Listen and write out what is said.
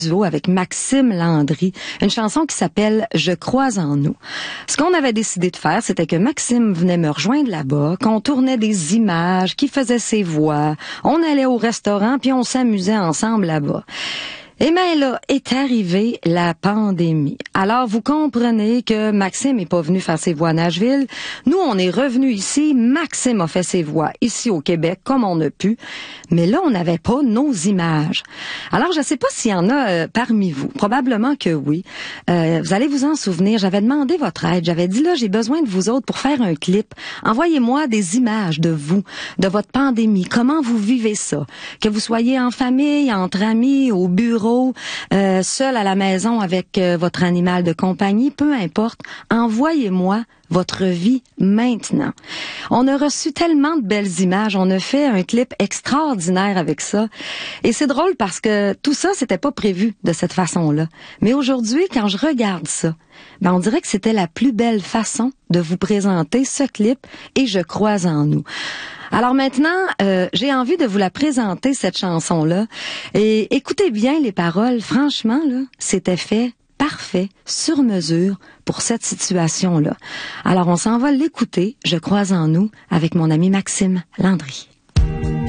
duo avec Maxime Landry, une chanson qui s'appelle « Je crois en nous ». Ce qu'on avait décidé de faire, c'était que Maxime venait me rejoindre là-bas, qu'on tournait des images, qu'il faisait ses voix, on allait au restaurant, puis on s'amusait ensemble là-bas. Et bien là, est arrivée la pandémie. Alors, vous comprenez que Maxime est pas venu faire ses voix à Nashville. Nous, on est revenus ici. Maxime a fait ses voix ici au Québec, comme on a pu. Mais là, on n'avait pas nos images. Alors, je sais pas s'il y en a parmi vous. Probablement que oui. Vous allez vous en souvenir. J'avais demandé votre aide. J'avais dit, là, j'ai besoin de vous autres pour faire un clip. Envoyez-moi des images de vous, de votre pandémie. Comment vous vivez ça? Que vous soyez en famille, entre amis, au bureau, seul à la maison avec votre animal de compagnie, peu importe, envoyez-moi votre vie maintenant. On a reçu tellement de belles images, on a fait un clip extraordinaire avec ça. Et c'est drôle parce que tout ça, c'était pas prévu de cette façon-là. Mais aujourd'hui, quand je regarde ça, on dirait que c'était la plus belle façon de vous présenter ce clip et je crois en nous. Alors maintenant, j'ai envie de vous la présenter, cette chanson-là. Et écoutez bien les paroles. Franchement, là, c'était fait parfait, sur mesure, pour cette situation-là. Alors, on s'en va l'écouter, Je crois en nous, avec mon ami Maxime Landry.